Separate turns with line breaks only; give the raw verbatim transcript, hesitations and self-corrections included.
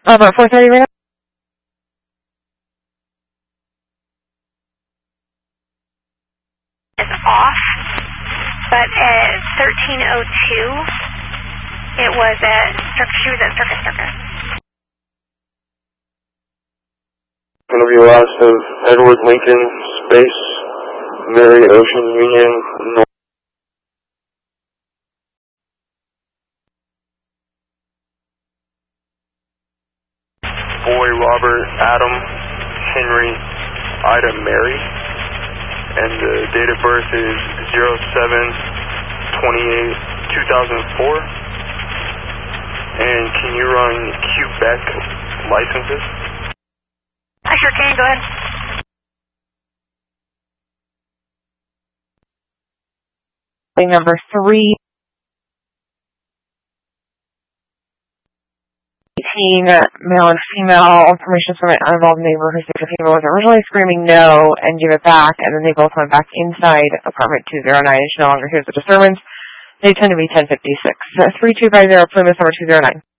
About four thirty right now?
It's off, but at thirteen oh two, it was at, she was at Circus Circus.
Going to be last of Edward Lincoln, Space, Mary Ocean Union, North. Boy Robert Adam Henry Ida Mary, and the date of birth is zero seven twenty-eight two thousand four. And can you run Quebec licenses?
I sure can, go ahead.
Number three. Male and female, information from an uninvolved neighbor who said the female was originally screaming no and gave it back, and then they both went back inside apartment two oh nine, and she no longer hears the disturbance. They tend to be ten fifty-six. three two five zero Plymouth number two oh nine.